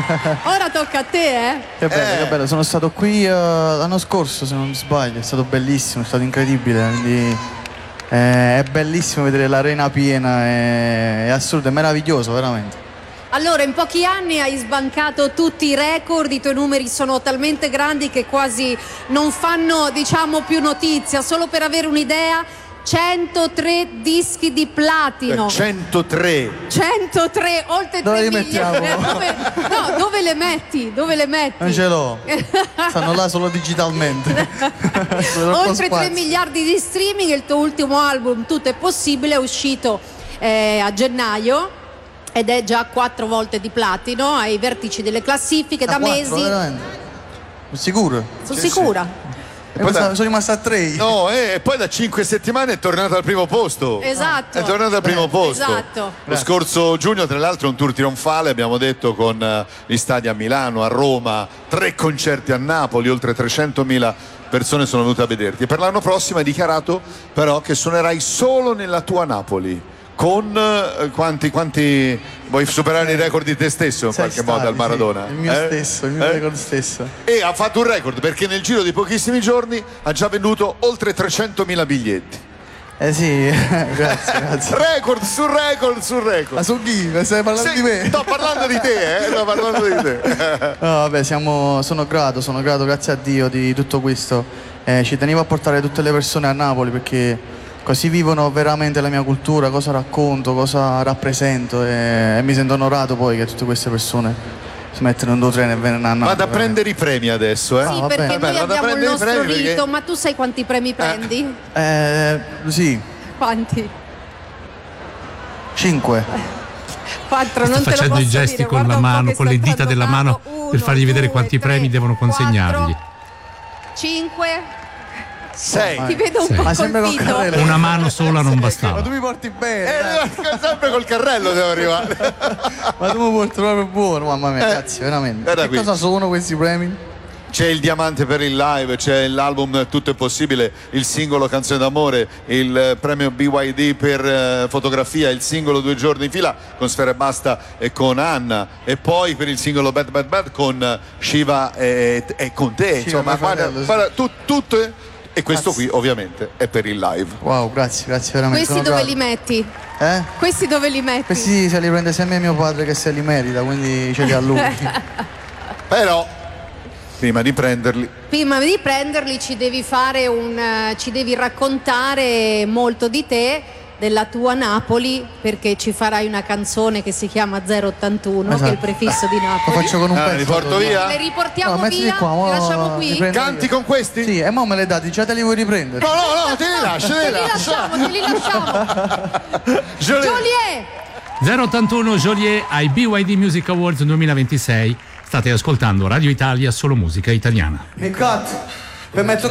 Ora tocca a te, eh? Che bello, che bello. Sono stato qui l'anno scorso, se non mi sbaglio, è stato bellissimo, è stato incredibile. Quindi è bellissimo vedere l'arena piena, è assurdo, è meraviglioso, veramente. Allora, in pochi anni hai sbancato tutti i record, i tuoi numeri sono talmente grandi che quasi non fanno, diciamo, più notizia. Solo per avere un'idea, 103 dischi di platino. 103, oltre Dove 3 li mettiamo? Dove le metti? Dove le metti? Non ce l'ho, stanno là solo digitalmente. Oltre 3 miliardi di streaming. Il tuo ultimo album, Tutto è possibile, è uscito a gennaio ed è già 4 volte di platino, ai vertici delle classifiche da 4, mesi. veramente? Sicuro? Sono sicura. Sono rimasto a 3. no, e poi da 5 settimane è tornato al primo posto. Esatto. È tornato al primo posto. Esatto. Lo scorso giugno, tra l'altro, un tour trionfale, abbiamo detto, con gli stadi a Milano, a Roma, 3 concerti a Napoli, oltre 300.000 persone sono venute a vederti. E per l'anno prossimo hai dichiarato però che suonerai solo nella tua Napoli. Con quanti vuoi superare i record di te stesso in qualche modo al Maradona? Sì, il mio stesso, il mio record stesso. E ha fatto un record perché nel giro di pochissimi giorni ha già venduto oltre 300.000 biglietti. Sì, grazie. Record su record su record. Ma su chi? Stai parlando di me? Sto parlando di te, sto parlando di te. No, vabbè, sono grato, grazie a Dio di tutto questo. Ci tenevo a portare tutte le persone a Napoli perché così vivono veramente la mia cultura, cosa racconto, cosa rappresento, e mi sento onorato poi che tutte queste persone si mettono in 2 treni e vengono a Napoli. Vado a prendere i premi adesso, Sì, va perché bene. noi abbiamo il nostro premi rito, perché... ma tu sai quanti premi prendi? Sì, Quanti? 5. 4, Sta non te lo facendo posso i gesti dire. con Guarda la un po' mano, che con sta le dita della entrando mano, Paolo. per fargli vedere 1, quanti 2, premi 3, devono consegnargli. 5. 6. Ti vedo un po' Ma sempre con colpito. carrello. Una mano sola non Ma bastava. tu mi porti bene. Sempre col carrello devo arrivare. Ma tu mi porti proprio buono, mamma mia, grazie, veramente. Guarda Che qui. cosa sono questi premi? C'è il diamante per il live, c'è l'album Tutto è possibile, il singolo Canzone d'amore, il premio BYD per fotografia, il singolo 2 giorni in fila con Sfera e Basta e con Anna, e poi per il singolo Bad Bad Bad con Shiva e con te. Shiva, Insomma, mio fratello, guarda, tutto e questo Grazie. qui ovviamente è per il live. Wow, grazie veramente. Questi sono dove grato. li metti? Eh? Questi dove li metti? Questi se li prende sia me mio padre che se li merita, quindi ce li ha lui. Però prima di prenderli Prima di prenderli ci devi fare ci devi raccontare molto di te, della tua Napoli, perché ci farai una canzone che si chiama 081, Esatto. che è il prefisso di Lo Napoli. faccio con un pezzo. li porto via? Le riportiamo No, mettili via, qua, mo le lasciamo li qui. prendo Canti io. con questi? Sì, e mo me le date, già te li vuoi riprendere? No, te li lascio, Te li lasciamo. Joliet! 081 Joliet ai BYD Music Awards 2026. State ascoltando Radio Italia, solo musica italiana. Mi cut, per mettere